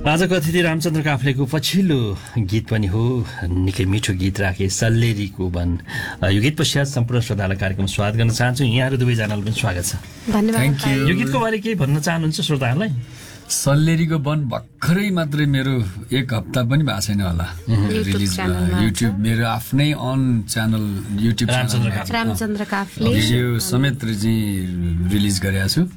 आजको अतिथि रामचन्द्र काफ्लेको पछिल्लो गीत पनि हो, निकै मिठो गीत राखे, सल्लेरीको वन। यो गीत पश्चात सम्पूर्ण श्रोतालाई कार्यक्रम स्वागत गर्न चाहन्छु। यहाँहरू दुवैजनालाई पनि स्वागत छ। धन्यवाद। यो गीतको बारे केही भन्न चाहनुहुन्छ श्रोताहरूलाई? सल्लेरीको वन भर्खरै मात्रै मेरो 1 हप्ता पनि भएको छैन होला रिलिज युट्युब, मेरो आफ्नै on channel YouTube Ramchandra Kafle video समेत चाहिँ रिलिज गरेको छु।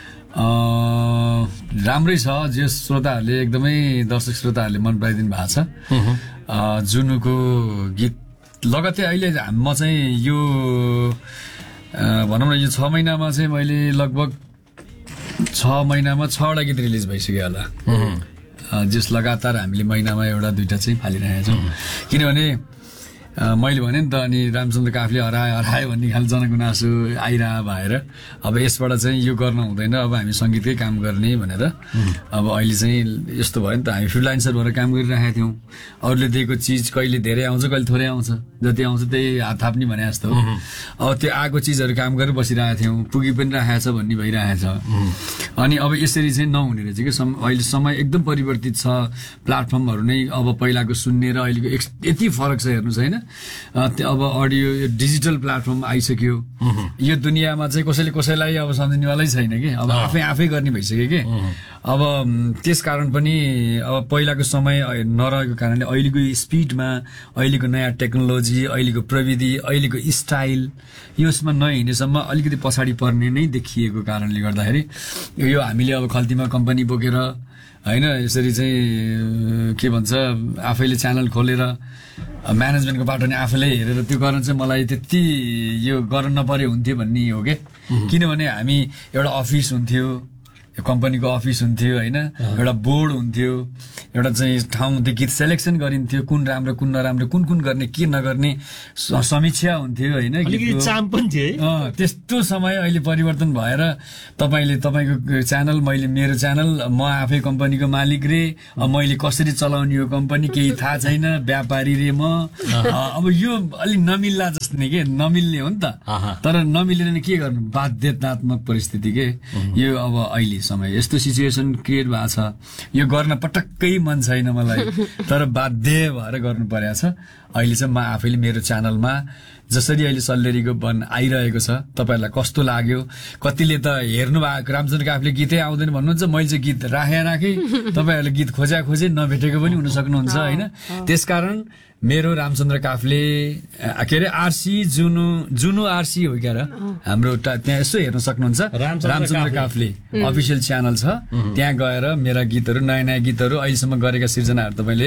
राम्रै छ, जे श्रोताहरूले एकदमै दर्शक श्रोताहरूले मन पराइदिनु भएको छ। जुनुको गीत लगत्तै अहिले म चाहिँ यो भनौँ न यो 6 महिनामा चाहिँ मैले लगभग 6 महिनामा 6वटा गीत रिलिज भइसक्यो होला, जस लगातार हामीले महिनामा 1-2टा चाहिँ फालिरहेका छौँ। किनभने मैले भने नि त, अनि रामचन्द्र काफ्ले हरायो भन्ने खालि जनगुनासो आइरह भएर अब यसबाट चाहिँ यो गर्न हुँदैन, अब हामी सङ्गीतकै काम गर्ने भनेर अब अहिले चाहिँ यस्तो भयो नि त। हामी फ्रिलान्सर भएर काम गरिरहेका थियौँ, अरूले दिएको चिज कहिले धेरै आउँछ कहिले थोरै आउँछ, जति आउँछ त्यही हात थाप्ने भने जस्तो हो। अब त्यो आएको चिजहरू काम गरेर बसिरहेका थियौँ, पुगी पनि राखेको छ भन्ने भइरहेको छ। अनि अब यसरी चाहिँ नहुने रहेछ कि अहिले समय एकदम परिवर्तित छ, प्लेटफर्महरू नै अब पहिलाको सुन्ने र अहिलेको यति फरक छ हेर्नुहोस् होइन। अब अडियो डिजिटल प्लेटफर्म आइसक्यो, यो दुनियाँमा चाहिँ कसैलाई अब सम्झिनेवालै छैन कि, अब आफै गर्ने भइसक्यो कि। अब त्यस कारण पनि अब पहिलाको समय नरहेको कारणले अहिलेको स्पिडमा, अहिलेको नयाँ टेक्नोलोजी, अहिलेको प्रविधि, अहिलेको स्टाइल यसमा नहिँडेसम्म अलिकति पछाडि पर्ने नै देखिएको कारणले गर्दाखेरि यो हामीले अब खल्तीमा कम्पनी बोकेर होइन यसरी चाहिँ के भन्छ आफैले च्यानल खोलेर म्यानेजमेन्टको बाटो नै आफैले हेरेर त्यो गर्न चाहिँ मलाई त्यति यो गर्न नपरे हुन्थ्यो भन्ने हो क्या। किनभने हामी एउटा अफिस हुन्थ्यो, कम्पनीको अफिस हुन्थ्यो होइन, एउटा बोर्ड हुन्थ्यो, एउटा चाहिँ ठाउँ हुन्थ्यो, गीत सेलेक्सन गरिन्थ्यो, कुन राम्रो कुन नराम्रो, कुन गर्ने के नगर्ने समीक्षा हुन्थ्यो होइन। त्यस्तो समय अहिले परिवर्तन भएर तपाईँले तपाईँको च्यानल, मैले मेरो च्यानल, म आफै कम्पनीको मालिक रे, मैले कसरी चलाउने यो कम्पनी केही थाहा छैन, व्यापारी रे म। अब यो अलिक नमिल्ला जस्तो नि के, नमिल्ने हो नि त, तर नमिलेर के गर्नु, बाध्यतात्मक परिस्थिति के यो। अब अहिले समय यस्तो सिचुएसन क्रिएट भएको छ, यो गर्न पटक्कै मन छैन मलाई, तर बाध्य भएर गर्नु परेको छ। अहिले चाहिँ म आफैले मेरो च्यानलमा जसरी अहिले सल्लेरीको वन आइरहेको छ, तपाईँहरूलाई कस्तो लाग्यो? कतिले त हेर्नु भएको रामचन्द्र काफ्ले गीतै आउँदैन भन्नुहुन्छ, मैले चाहिँ गीत राखेँ, तपाईँहरूले गीत खोजे नभेटेको पनि हुन सक्नुहुन्छ होइन। त्यसकारण मेरो रामचन्द्र काफ्ले के अरे आरसी जुनु आरसी हो क्या र हाम्रो त्यहाँ यसो हेर्न सक्नुहुन्छ, रामचन्द्र काफ्ले अफिसियल च्यानल छ, त्यहाँ गएर मेरा गीतहरू नयाँ गीतहरू अहिलेसम्म गरेका सिर्जनाहरू तपाईँले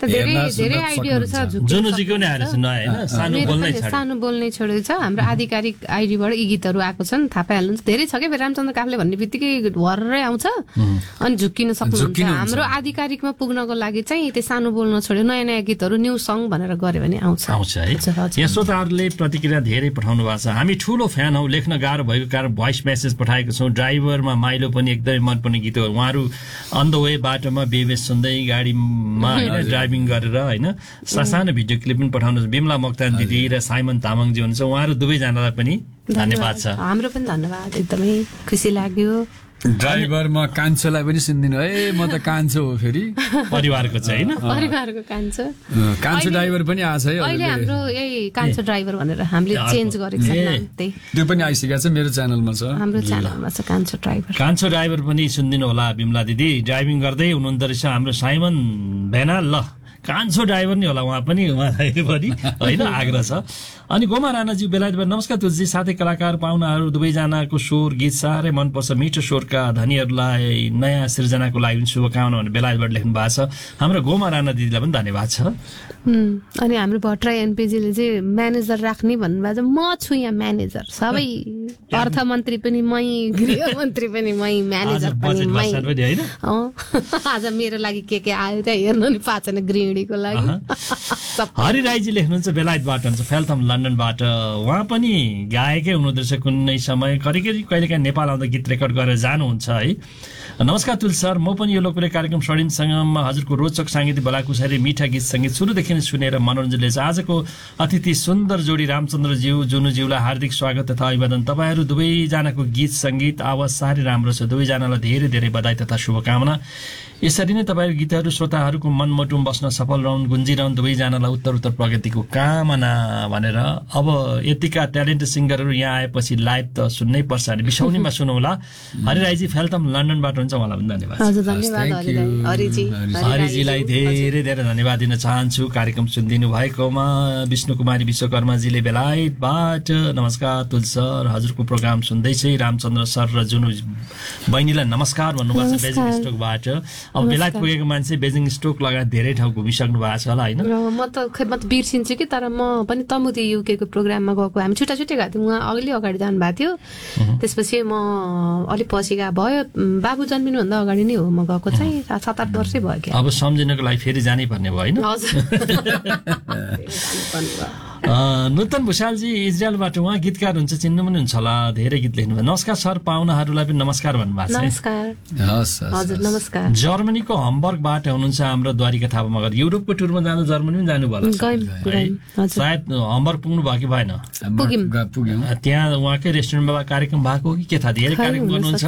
सानो बोल्नै छोडेको छ। हाम्रो आधिकारिक आइडीबाट यी गीतहरू आएको छन्, थाहा पाइहाल्नुहुन्छ। धेरै छ क्या, रामचन्द्र काफ्ले भन्ने बित्तिकै भर्रै आउँछ अनि झुक्किन सक्नुहुन्छ। हाम्रो आधिकारिकमा पुग्नको लागि चाहिँ त्यो सानो बोल्न छोड्यो, नयाँ गीतहरू न्यू सङ भनेर गऱ्यो भने आउँछ है। यहाँ श्रोताहरूले प्रतिक्रिया धेरै पठाउनु भएको छ। हामी ठुलो फ्यान हौ, लेख्न गाह्रो भएको कारण भोइस मेसेज पठाएको छौँ। ड्राइभरमा माइलो पनि एकदमै मनपर्ने गीत हो, उहाँहरू अन द वे बाटोमा बेबेस सुन्दै गाडीमा ड्राइभिङ गरेर होइन सानो भिडियो क्लिप पनि पठाउनु। बिमला मोक्तान दिदी र साइमन तामाङजी हुनुहुन्छ, उहाँहरू दुवैजनालाई पनि धन्यवाद छ। हाम्रो पनि धन्यवाद, एकदमै खुसी लाग्यो। ड्राइभरमा कान्छोलाई पनि सुनिदिनु है, म त कान्छो हो फेरि परिवारको चाहिँ होइन, परिवारको कान्छो ड्राइभर पनि आछ है अहिले हाम्रो यही कान्छो ड्राइभर भनेर हामीले चेन्ज गरेको छ, त्यो पनि आइसकेको छ मेरो च्यानलमा छ, हाम्रो च्यानलमा छ कान्छो ड्राइभर। कान्छो ड्राइभर पनि सुनिदिनु होला बिमला दिदी, ड्राइभिङ गर्दै हुनुहुँदो रहेछ हाम्रो साइमन भेनाल। ल कान्छो ड्राइभर नि होला उहाँ पनि, उहाँलाई पनि होइन आग्रह छ। अनि गोमा राणाजी बेलायतबाट नमस्कार तुलसी, साथै कलाकार पाहुनाहरू दुवैजनाको स्वर गीत साह्रै मनपर्छ, मिठो स्वरका धनीहरूलाई नयाँ सृजनाको लागि पनि शुभकामना भनेर बेलायतबाट लेख्नु भएको छ। हाम्रो गोमा राणा दिदीलाई पनि धन्यवाद छ। अनि हाम्रो भट्टराई एनपीजीले चाहिँ म्यानेजर राख्ने भन्नुभएको छ। म छु यहाँ म्यानेजर, सबै अर्थमन्त्री पनि मै, गृहमन्त्री पनि मै, म्यानेजर पनि मै। आज मेरो लागि के आयो त्यहाँ हेर्नु नि पाएको छैन गृहिणीको लागि। हरि राईजी लेख्नुहुन्छ बेलायतबाट हुन्छ, फेल्थम लन्डनबाट। उहाँ पनि गायकै हुनुहुँदो रहेछ कुनै समय, कहिलेकाहीँ नेपाल आउँदा गीत रेकर्ड गरेर जानुहुन्छ है। नमस्कार तुल सर, म पनि यो लोकप्रिय कार्यक्रम षड्यन्त्रसँगमा हजुरको रोचक साङ्गीतिक भलाकुसारी मिठा गीत सङ्गीत सुरुदेखि नै सुनेर मनोरञ्जन लिएछ। आजको अतिथि सुन्दर जोडी रामचन्द्रज्यू जुनुज्यूलाई हार्दिक स्वागत तथा अभिवादन। तपाईँहरू दुवैजनाको गीत सङ्गीत आवाज साह्रै राम्रो छ। दुवैजनालाई धेरै धेरै बधाई तथा शुभकामना। यसरी नै तपाईँहरू गीतहरू श्रोताहरूको मनमुटुमा बस्न सफल रहन्, गुन्जिरहन्। दुवैजनालाई उत्तर प्रगतिको कामना भनेर अब यतिका ट्यालेन्टेड सिङ्गरहरू यहाँ आएपछि लाइभ त सुन्नै पर्छ अनि बिसौनीमा सुनौला। हरिराईजी फेल्तम लन्डनबाट हुन्छ, उहाँलाई पनि धन्यवाद। हरिजीलाई धेरै धेरै धन्यवाद दिन चाहन्छु कार्यक्रम सुनिदिनु भएकोमा। विष्णु कुमारी विश्वकर्माजीले बेलायतबाट नमस्कार तुल सर, हजुरको प्रोग्राम सुन्दैछ। रामचन्द्र सर र जुनु बहिनीलाई नमस्कार भन्नुपर्छ बेजिङ स्टोकबाट। अब बेलायत पुगेको मान्छे बेजिङ स्टोक लगायत धेरै ठाउँ घुमिसक्नु भएको छ होला होइन? म त बिर्सिन्छु कि, तर म पनि तमुदी युकेको प्रोग्राममा गएको। हामी छुट्टा गएको थियौँ, उहाँ अगाडि जानुभएको थियो। त्यसपछि म अलिक पछि गएको भयो। बाबु जन्मिनुभन्दा अगाडि नै हो म गएको चाहिँ, 7-8 वर्षै भयो क्या। अब सम्झिनको लागि फेरि जानै पर्ने भयो होइन? नूतन भुषालजी इजरायलबाट, उहाँ गीतकार हुन्छ, चिन्नु पनि हुन्छ होला, धेरै गीत लेख्नुभयो। नमस्कार सर, पाहुनाहरूलाई पनि नमस्कार भन्नुभएको छ। नमस्कार। जर्मनीको हम्बर्गबाट हुनुहुन्छ हाम्रो द्वारिका थापा मगर। युरोपको टुरमा जानु जर्मनी पनि जानुभयो सायद, हम्बर्ग पुग्नु भयो कि भएन? त्यहाँ उहाँकै रेस्टुरेन्टमा कार्यक्रम भएको कि के थाहा, धेरै कार्यक्रम गर्नुहुन्छ।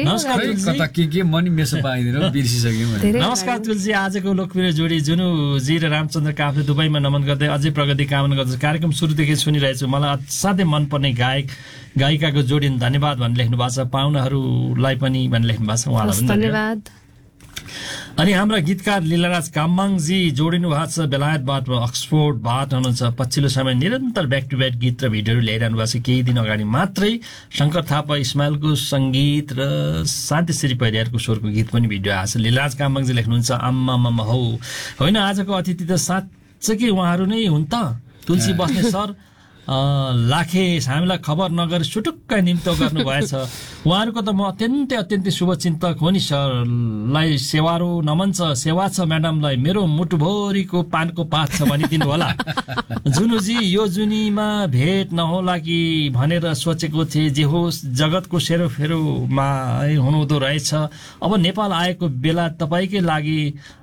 नमस्कार तुलजी, आजको लोकप्रिय जोडी जुनुजी र रामचन्द्र काफले दुबईमा नमन गर्दै अझै प्रगति कामना गर्दै कार्यक्रम सुरुदेखि सुनिरहेछु। मलाई असाध्यै मनपर्ने गायिकाको जोडी धन्यवाद भनेर लेख्नु भएको छ। पाहुनाहरूलाई पनि भनेर लेख्नु भएको छ, उहाँलाई पनि धन्यवाद। अनि हाम्रा गीतकार लीलाराज काम्बाङजी जोडिनु भएको छ बेलायतबाट, अक्सफोर्डबाट हुनुहुन्छ। पछिल्लो समय निरन्तर ब्याक टु ब्याक गीत र भिडियोहरू ल्याइरहनु भएको छ। केही दिन अगाडि मात्रै शङ्कर थापा इस्माइलको सङ्गीत र शान्तिश्री परियारको स्वरको गीत पनि भिडियो आएको छ। लीलाराज काम्बाङजी लेख्नुहुन्छ, आम्मा हो होइन, आजको अतिथि त साँच्चै उहाँहरू नै हुन् त। तुलसी बस्ने सर लाखे हामीलाई खबर नगरी सुटुक्क निम्तो गर्नुभएछ। उहाँहरूको त म अत्यन्तै शुभचिन्तक हो नि। सरलाई सेवारो नमन छ, सेवा छ म्याडमलाई, मेरो मुटुभरिको पानको पात छ भनिदिनु होला। जुनुजी, यो जुनीमा भेट नहोला कि भनेर सोचेको थिएँ, जे होस् जगतको सेरोफेरोमा हुनुहुँदो रहेछ। अब नेपाल आएको बेला तपाईँकै लागि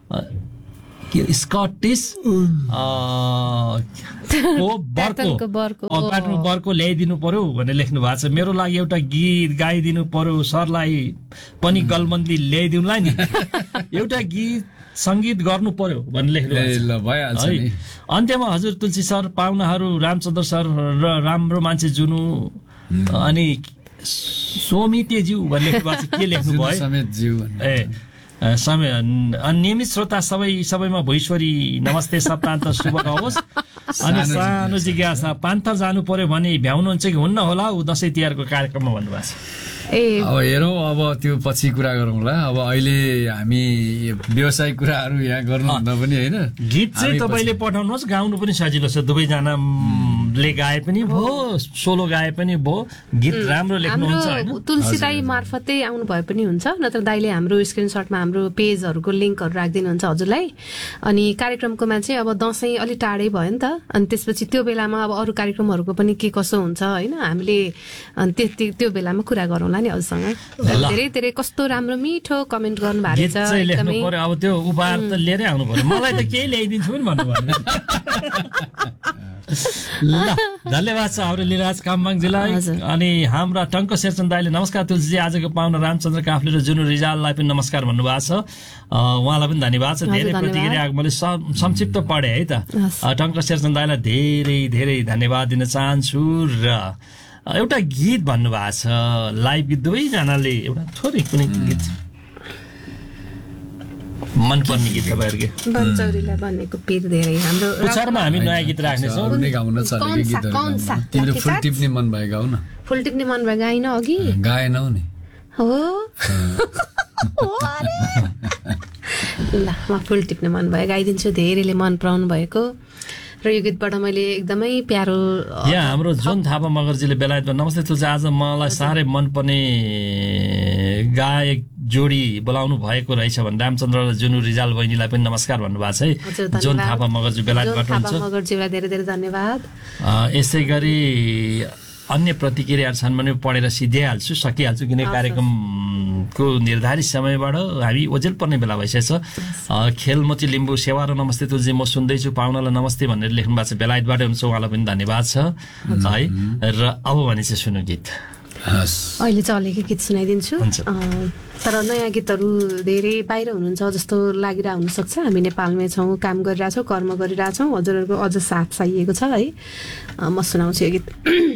स्कटिस बर्को ल्याइदिनु पर्यो भनेर लेख्नु भएको छ। मेरो लागि एउटा गीत गाइदिनु पर्यो, सरलाई पनि गलबन्दी ल्याइदिउँला नि, एउटा गीत सङ्गीत गर्नु पर्यो भनेर लेख्नु भएको छ। अन्त्यमा हजुर तुलसी सर, पाहुनाहरू रामचन्द्र सर र राम्रो मान्छे जुनु अनि सोमितेज्यू भनेर लेख्नु भएको छ। के लेख्नु भयो? नियमित श्रोता सबैमा भुइश्वरी नमस्ते, सप्तान्त शुभ होस्। अनि सानो जिज्ञासा, पान्थर जानु पर्यो भने भ्याउनुहुन्छ कि हुन्न होला ऊ दसैँ तिहारको कार्यक्रममा भन्नुभएको छ? अब हेरौँ, अब त्यो पछि कुरा गरौँला। अब अहिले हामी व्यवसायिक कुराहरू यहाँ गर्नुभन्दा पनि होइन, गीत चाहिँ तपाईँले पठाउनुहोस्, गाउनु पनि सजिलो छ। दुवैजनाले गाए पनि भयो, सोलो गाए पनि भयो, गीत राम्रो लेख्नुहुन्छ होइन। तुलसी दाई मार्फतै आउनु भए पनि हुन्छ, नत्र दाइले हाम्रो स्क्रिनसटमा हाम्रो पेजहरूको लिङ्कहरू राखिदिनुहुन्छ हजुरलाई। अनि कार्यक्रमकोमा चाहिँ अब दसैँ अलिक टाढै भयो नि त, अनि त्यसपछि त्यो बेलामा अब अरू कार्यक्रमहरूको पनि के कसो हुन्छ होइन, हामीले त्यो बेलामा कुरा गरौँला नि हजुरसँग। धेरै धेरै कस्तो राम्रो मिठो कमेन्ट गर्नु भएको छ। अब त्यो उपहार त लिएरै आउनु पर्यो, मलाई त केही ल्याइदिन्छु पनि भन्नुभयो। ल धन्यवाद छ हाम्रो लीलाराज काम्बाङजीलाई। अनि हाम्रा टङ्क शेरचन्द दाइले नमस्कार तुलसीजी, आजको पाहुना रामचन्द्र काफ्ले र जुनु रिजाललाई पनि नमस्कार भन्नुभएको छ, उहाँलाई पनि धन्यवाद छ। धेरै प्रतिक्रिया मैले संक्षिप्त पढेँ है त। टङ्क शेरचन्द दाइलाई धेरै धेरै धन्यवाद दिन चाहन्छु। र एउटा गीत भन्नुभएको छ, लाइभ गीत दुवैजनाले एउटा थोरै कुनै गीत मनपर्ने गीत तपाईँहरूको बन्चौरीलाई बनेको पिर धेरै हाम्रो पुछारमा हामी नयाँ गीत राख्नेछौँ। तिमीले फुल टिप्ने मन भयो गाउ न। फुल टिप्ने मन भयो गाइन अघि गाएनौ नि हो। ल म फुल टिप्ने मन भयो गाइदिन्छु, धेरैले मन पराउनु भएको। र यो गीतबाट मैले एकदमै प्यारो यहाँ हाम्रो जोन थापा मगरजीले बेलायतमा नमस्ते तुलसी, आज मलाई साह्रै मनपर्ने गायक जोडी बोलाउनु भएको रहेछ भने रामचन्द्र र जुनु रिजाल बहिनीलाई पनि नमस्कार भन्नुभएको छ है। जोन थापा मगरजी बेलायतबाट हुन्छ, मगरजीलाई धेरै धेरै धन्यवाद। यसै गरी अन्य प्रतिक्रियाहरू छन् भने पढेर सिधाइहाल्छु, सकिहाल्छु, किनकि कार्यक्रम को निर्धारित समयबाट हामी ओजेल पर्ने बेला भइसकेको छ। खेलमती लिम्बू सेवा र नमस्ते तुलजी म सुन्दैछु पाहुनालाई नमस्ते भनेर लेख्नु भएको छ, बेलायतबाट हुनुहुन्छ, उहाँलाई पनि धन्यवाद छ है। र अब भने चाहिँ सुन्नु गीत। अहिले चलेको गीत सुनाइदिन्छु। तर नयाँ गीतहरू धेरै बाहिर हुनुहुन्छ जस्तो लागिरहेको हुनसक्छ। हामी नेपालमै छौँ, काम गरिरहेछौँ, कर्म गरिरहेछौँ, हजुरहरूको अझ साथ चाहिएको छ है। म सुनाउँछु यो गीत।